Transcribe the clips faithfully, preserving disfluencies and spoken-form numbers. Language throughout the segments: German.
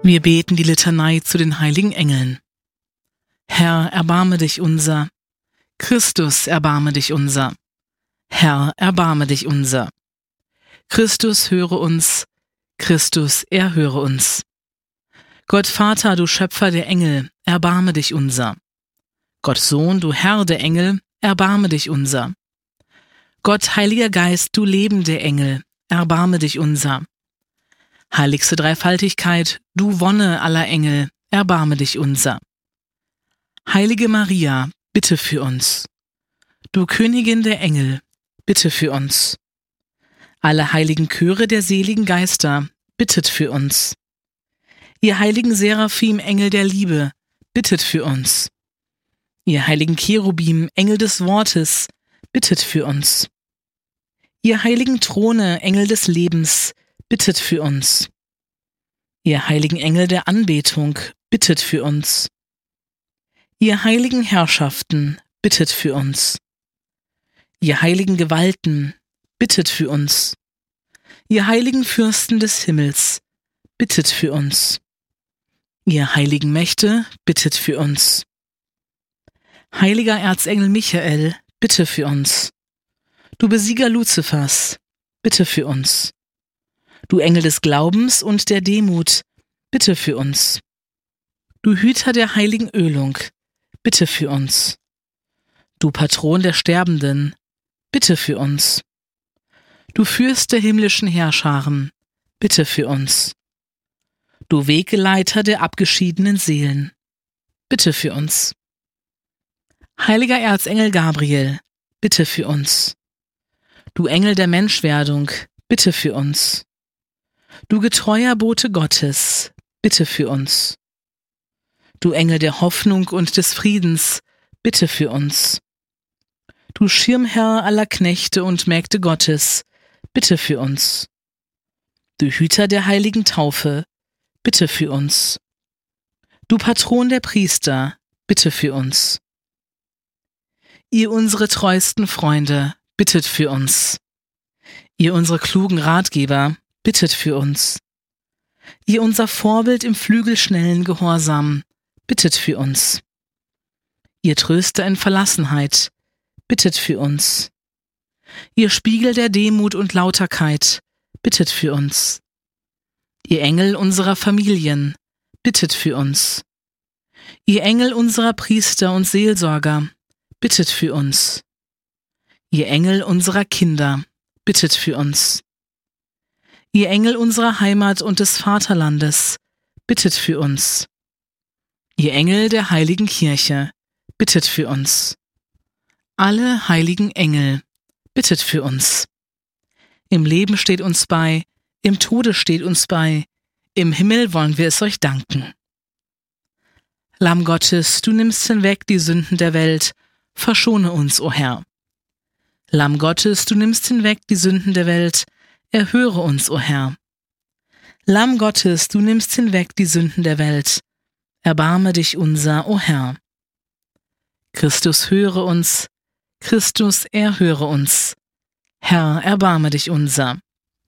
Wir beten die Litanei zu den heiligen Engeln. Herr, erbarme dich unser. Christus, erbarme dich unser. Herr, erbarme dich unser. Christus, höre uns. Christus, erhöre uns. Gott Vater, du Schöpfer der Engel, erbarme dich unser. Gott Sohn, du Herr der Engel, erbarme dich unser. Gott Heiliger Geist, du lebende Engel, erbarme dich unser. Heiligste Dreifaltigkeit, du Wonne aller Engel, erbarme dich unser. Heilige Maria, bitte für uns. Du Königin der Engel, bitte für uns. Alle heiligen Chöre der seligen Geister, bittet für uns. Ihr heiligen Seraphim, Engel der Liebe, bittet für uns. Ihr heiligen Cherubim, Engel des Wortes, bittet für uns. Ihr heiligen Throne, Engel des Lebens, bittet für uns. Ihr heiligen Engel der Anbetung, bittet für uns. Ihr heiligen Herrschaften, bittet für uns. Ihr heiligen Gewalten, bittet für uns. Ihr heiligen Fürsten des Himmels, bittet für uns. Ihr heiligen Mächte, bittet für uns. Heiliger Erzengel Michael, bitte für uns. Du Besieger Luzifers, bitte für uns. Du Engel des Glaubens und der Demut, bitte für uns. Du Hüter der heiligen Ölung, bitte für uns. Du Patron der Sterbenden, bitte für uns. Du Fürst der himmlischen Heerscharen, bitte für uns. Du Wegeleiter der abgeschiedenen Seelen, bitte für uns. Heiliger Erzengel Gabriel, bitte für uns. Du Engel der Menschwerdung, bitte für uns. Du getreuer Bote Gottes, bitte für uns. Du Engel der Hoffnung und des Friedens, bitte für uns. Du Schirmherr aller Knechte und Mägde Gottes, bitte für uns. Du Hüter der heiligen Taufe, bitte für uns. Du Patron der Priester, bitte für uns. Ihr unsere treuesten Freunde, bittet für uns. Ihr unsere klugen Ratgeber, bittet für uns. Ihr unser Vorbild im flügelschnellen Gehorsam, bittet für uns. Ihr Tröster in Verlassenheit, bittet für uns. Ihr Spiegel der Demut und Lauterkeit, bittet für uns. Ihr Engel unserer Familien, bittet für uns. Ihr Engel unserer Priester und Seelsorger, bittet für uns. Ihr Engel unserer Kinder, bittet für uns. Ihr Engel unserer Heimat und des Vaterlandes, bittet für uns. Ihr Engel der heiligen Kirche, bittet für uns. Alle heiligen Engel, bittet für uns. Im Leben steht uns bei, im Tode steht uns bei, im Himmel wollen wir es euch danken. Lamm Gottes, du nimmst hinweg die Sünden der Welt, verschone uns, o Herr. Lamm Gottes, du nimmst hinweg die Sünden der Welt, erhöre uns, o Herr. Lamm Gottes, du nimmst hinweg die Sünden der Welt, erbarme dich unser, o Herr. Christus, höre uns, Christus, erhöre uns. Herr, erbarme dich unser.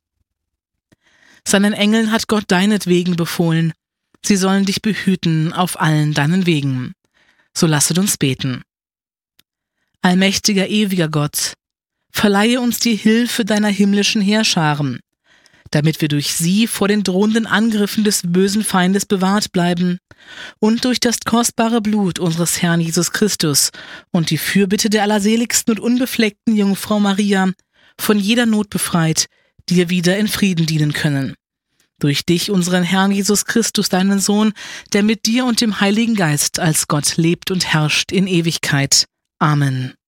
Seinen Engeln hat Gott deinetwegen befohlen, sie sollen dich behüten auf allen deinen Wegen. So lasset uns beten. Allmächtiger, ewiger Gott, verleihe uns die Hilfe deiner himmlischen Heerscharen, damit wir durch sie vor den drohenden Angriffen des bösen Feindes bewahrt bleiben und durch das kostbare Blut unseres Herrn Jesus Christus und die Fürbitte der allerseligsten und unbefleckten Jungfrau Maria von jeder Not befreit, dir wieder in Frieden dienen können. Durch dich, unseren Herrn Jesus Christus, deinen Sohn, der mit dir und dem Heiligen Geist als Gott lebt und herrscht in Ewigkeit. Amen.